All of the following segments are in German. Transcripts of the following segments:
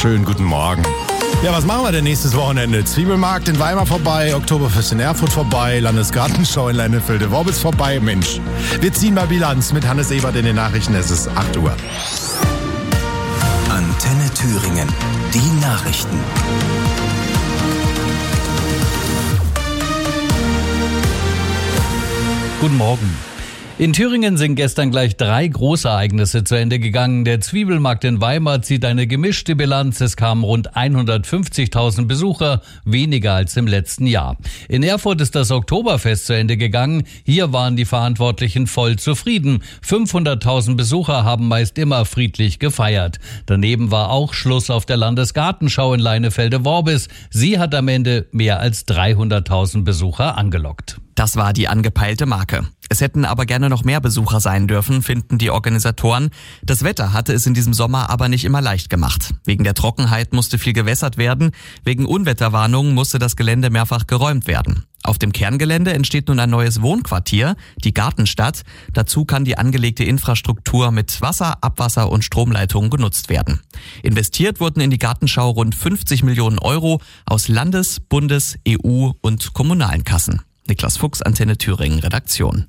Schönen guten Morgen. Ja, was machen wir denn nächstes Wochenende? Zwiebelmarkt in Weimar vorbei, Oktoberfest in Erfurt vorbei, Landesgartenschau in Leinefelde-Worbis vorbei. Mensch, wir ziehen mal Bilanz mit Hannes Ebert in den Nachrichten. Es ist 8 Uhr. Antenne Thüringen, die Nachrichten. Guten Morgen. In Thüringen sind gestern gleich 3 Großereignisse zu Ende gegangen. Der Zwiebelmarkt in Weimar zieht eine gemischte Bilanz. Es kamen rund 150.000 Besucher, weniger als im letzten Jahr. In Erfurt ist das Oktoberfest zu Ende gegangen. Hier waren die Verantwortlichen voll zufrieden. 500.000 Besucher haben meist immer friedlich gefeiert. Daneben war auch Schluss auf der Landesgartenschau in Leinefelde-Worbis. Sie hat am Ende mehr als 300.000 Besucher angelockt. Das war die angepeilte Marke. Es hätten aber gerne noch mehr Besucher sein dürfen, finden die Organisatoren. Das Wetter hatte es in diesem Sommer aber nicht immer leicht gemacht. Wegen der Trockenheit musste viel gewässert werden. Wegen Unwetterwarnungen musste das Gelände mehrfach geräumt werden. Auf dem Kerngelände entsteht nun ein neues Wohnquartier, die Gartenstadt. Dazu kann die angelegte Infrastruktur mit Wasser, Abwasser und Stromleitungen genutzt werden. Investiert wurden in die Gartenschau rund 50 Millionen Euro aus Landes-, Bundes-, EU- und kommunalen Kassen. Niklas Fuchs, Antenne Thüringen, Redaktion.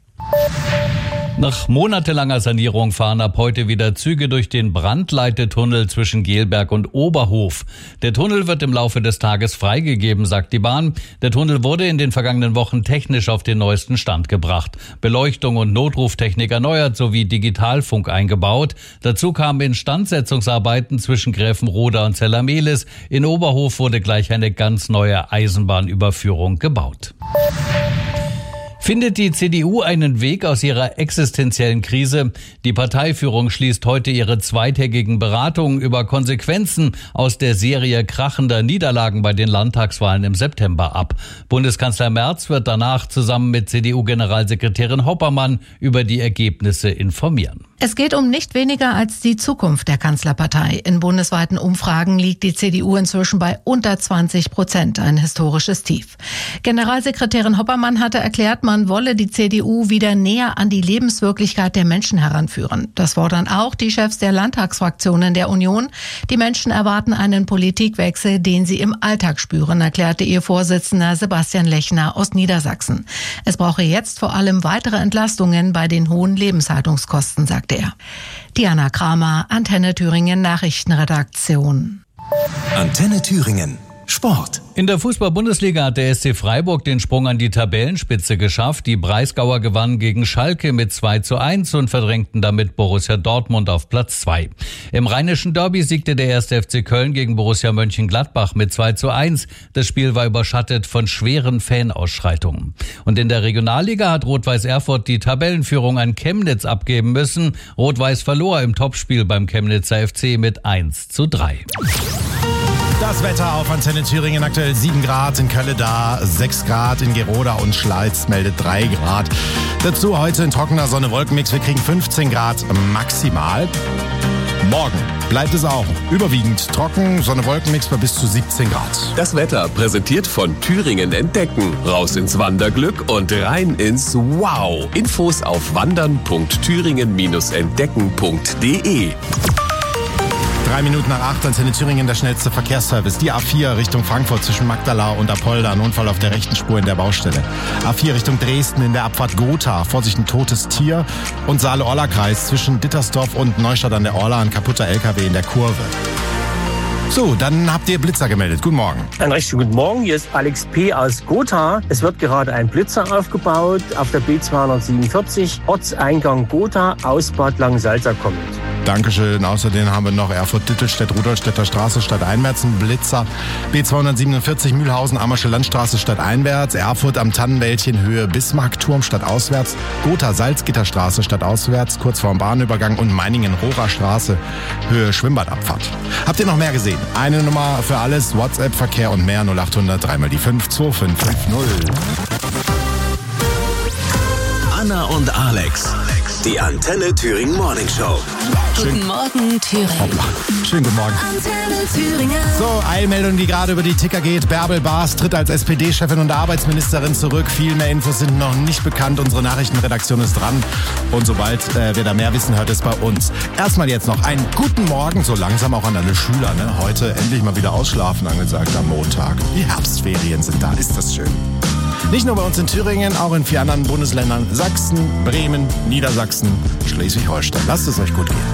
Nach monatelanger Sanierung fahren ab heute wieder Züge durch den Brandleitetunnel zwischen Gelberg und Oberhof. Der Tunnel wird im Laufe des Tages freigegeben, sagt die Bahn. Der Tunnel wurde in den vergangenen Wochen technisch auf den neuesten Stand gebracht. Beleuchtung und Notruftechnik erneuert sowie Digitalfunk eingebaut. Dazu kamen Instandsetzungsarbeiten zwischen Gräfenroda und Zellermehlis. In Oberhof wurde gleich eine ganz neue Eisenbahnüberführung gebaut. Findet die CDU einen Weg aus ihrer existenziellen Krise? Die Parteiführung schließt heute ihre zweitägigen Beratungen über Konsequenzen aus der Serie krachender Niederlagen bei den Landtagswahlen im September ab. Bundeskanzler Merz wird danach zusammen mit CDU-Generalsekretärin Hoppermann über die Ergebnisse informieren. Es geht um nicht weniger als die Zukunft der Kanzlerpartei. In bundesweiten Umfragen liegt die CDU inzwischen bei unter 20%, ein historisches Tief. Generalsekretärin Hoppermann hatte erklärt, man wolle die CDU wieder näher an die Lebenswirklichkeit der Menschen heranführen. Das fordern auch die Chefs der Landtagsfraktionen der Union. Die Menschen erwarten einen Politikwechsel, den sie im Alltag spüren, erklärte ihr Vorsitzender Sebastian Lechner aus Niedersachsen. Es brauche jetzt vor allem weitere Entlastungen bei den hohen Lebenshaltungskosten, sagte er. Diana Kramer, Antenne Thüringen Nachrichtenredaktion. Antenne Thüringen Sport. In der Fußball-Bundesliga hat der SC Freiburg den Sprung an die Tabellenspitze geschafft. Die Breisgauer gewannen gegen Schalke mit 2:1 und verdrängten damit Borussia Dortmund auf Platz 2. Im rheinischen Derby siegte der 1. FC Köln gegen Borussia Mönchengladbach mit 2:1. Das Spiel war überschattet von schweren Fanausschreitungen. Und in der Regionalliga hat Rot-Weiß Erfurt die Tabellenführung an Chemnitz abgeben müssen. Rot-Weiß verlor im Topspiel beim Chemnitzer FC mit 1:3. Das Wetter auf Antenne Thüringen, aktuell 7 Grad, in Kölle da 6 Grad, in Geroda und Schleiz meldet 3 Grad. Dazu heute ein trockener Sonne-Wolkenmix, wir kriegen 15 Grad maximal. Morgen bleibt es auch überwiegend trocken, Sonne-Wolkenmix bei bis zu 17 Grad. Das Wetter präsentiert von Thüringen Entdecken. Raus ins Wanderglück und rein ins Wow. Infos auf wandern.thüringen-entdecken.de. 3 Minuten nach 8, Antenne Thüringen, der schnellste Verkehrsservice. Die A4 Richtung Frankfurt zwischen Magdala und Apolda, ein Unfall auf der rechten Spur in der Baustelle. A4 Richtung Dresden in der Abfahrt Gotha, Vorsicht ein totes Tier. Und Saale-Orla-Kreis zwischen Dittersdorf und Neustadt an der Orla, ein kaputter LKW in der Kurve. So, dann habt ihr Blitzer gemeldet. Guten Morgen. Einen recht schönen guten Morgen. Hier ist Alex P. aus Gotha. Es wird gerade ein Blitzer aufgebaut auf der B247, Ortseingang Gotha, aus Bad Langensalza kommend. Dankeschön. Außerdem haben wir noch Erfurt-Dittelstedt, Rudolstädter Straße, Stadteinwärts, ein Blitzer. B247 Mühlhausen, Ammersche Landstraße, Stadteinwärts. Erfurt am Tannenwäldchen, Höhe Bismarckturm, stadtauswärts. Gotha, Salzgitterstraße, stadtauswärts, kurz vorm Bahnübergang. Und Meiningen-Rohrer Straße, Höhe Schwimmbadabfahrt. Habt ihr noch mehr gesehen? Eine Nummer für alles, WhatsApp-Verkehr und mehr, 0800 3 mal die 5 2550. Anna und Alex Die Antenne Thüringen Morning Show. Guten Morgen, Thüringen. Schönen guten Morgen. Antenne Thüringen. So, Eilmeldung, die gerade über die Ticker geht. Bärbel Baas tritt als SPD-Chefin und Arbeitsministerin zurück. Viel mehr Infos sind noch nicht bekannt. Unsere Nachrichtenredaktion ist dran. Und sobald wir da mehr wissen, hört es bei uns. Erstmal jetzt noch einen guten Morgen, so langsam auch an alle Schüler. Ne? Heute endlich mal wieder ausschlafen angesagt am Montag. Die Herbstferien sind da, ist das schön. Nicht nur bei uns in Thüringen, auch in 4 anderen Bundesländern. Sachsen, Bremen, Niedersachsen, Schleswig-Holstein. Lasst es euch gut gehen.